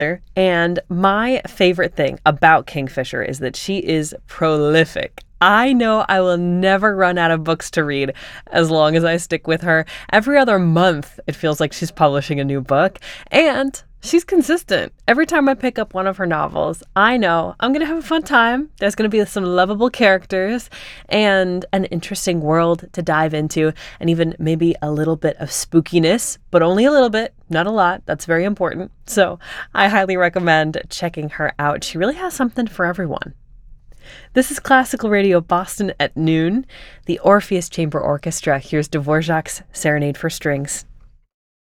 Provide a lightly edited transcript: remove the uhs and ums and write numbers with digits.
author. And my favorite thing about Kingfisher is that she is prolific. I know I will never run out of books to read as long as I stick with her. Every other month, it feels like she's publishing a new book. And she's consistent. Every time I pick up one of her novels, I know I'm going to have a fun time. There's going to be some lovable characters and an interesting world to dive into, and even maybe a little bit of spookiness, but only a little bit, not a lot. That's very important. So I highly recommend checking her out. She really has something for everyone. This is Classical Radio Boston at noon. The Orpheus Chamber Orchestra here's Dvorak's Serenade for Strings.